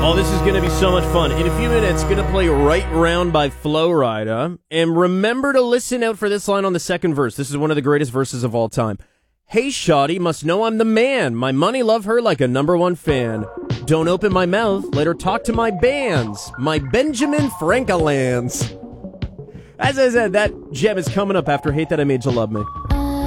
Oh, this is going to be so much fun. In a few minutes, going to play Right Round by Flo Rida. And remember to listen out for this line on the second verse. This is one of the greatest verses of all time. Hey, shawty, must know I'm the man. My money love her like a number one fan. Don't open my mouth, let her talk to my bands. My Benjamin Franklins. As I said, that gem is coming up after Hate That I Made You Love Me.